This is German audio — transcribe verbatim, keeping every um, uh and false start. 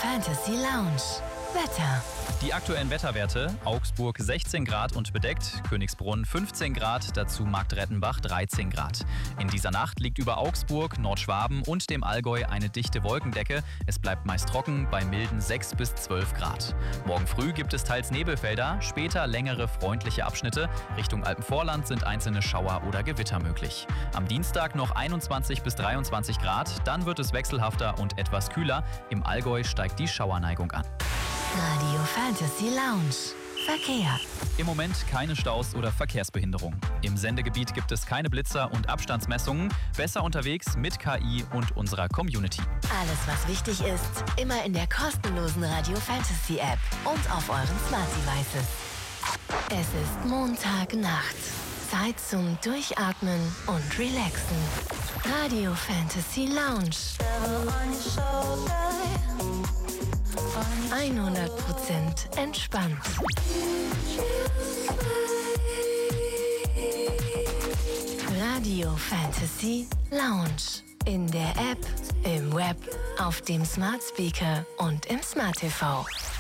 Fantasy Lounge. Wetter. Die aktuellen Wetterwerte: Augsburg sechzehn Grad und bedeckt, Königsbrunn fünfzehn Grad, dazu Marktrettenbach dreizehn Grad. In dieser Nacht liegt über Augsburg, Nordschwaben und dem Allgäu eine dichte Wolkendecke. Es bleibt meist trocken bei milden sechs bis zwölf Grad. Morgen früh gibt es teils Nebelfelder, später längere freundliche Abschnitte. Richtung Alpenvorland sind einzelne Schauer oder Gewitter möglich. Am Dienstag noch einundzwanzig bis dreiundzwanzig Grad, dann wird es wechselhafter und etwas kühler. Im Allgäu steigt die Schauerneigung an. Radio Fantasy Lounge. Verkehr. Im Moment keine Staus oder Verkehrsbehinderung. Im Sendegebiet gibt es keine Blitzer und Abstandsmessungen. Besser unterwegs mit K I und unserer Community. Alles, was wichtig ist, immer in der kostenlosen Radio Fantasy App und auf euren Smart Devices. Es ist Montagnacht. Zeit zum Durchatmen und Relaxen. Radio Fantasy Lounge. hundert Prozent entspannt. Radio Fantasy Lounge. In der App, im Web, auf dem Smart Speaker und im Smart T V.